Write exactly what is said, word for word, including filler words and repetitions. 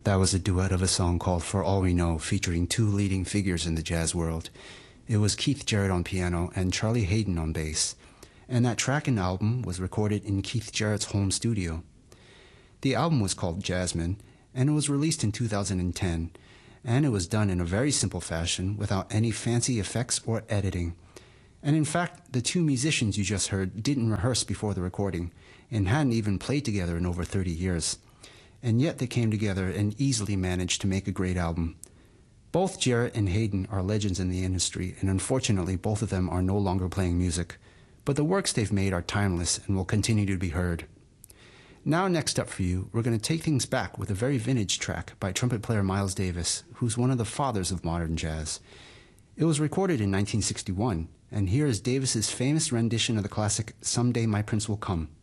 That was a duet of a song called For All We Know, featuring two leading figures in the jazz world. It was Keith Jarrett on piano and Charlie Haden on bass, and that track and album was recorded in Keith Jarrett's home studio. The album was called Jasmine, and it was released in two thousand ten, and it was done in a very simple fashion without any fancy effects or editing. And in fact, the two musicians you just heard didn't rehearse before the recording and hadn't even played together in over thirty years. And yet they came together and easily managed to make a great album. Both Jarrett and Haden are legends in the industry, and unfortunately both of them are no longer playing music. But the works they've made are timeless and will continue to be heard. Now next up for you, we're going to take things back with a very vintage track by trumpet player Miles Davis, who's one of the fathers of modern jazz. It was recorded in nineteen sixty-one, and here is Davis's famous rendition of the classic Someday My Prince Will Come.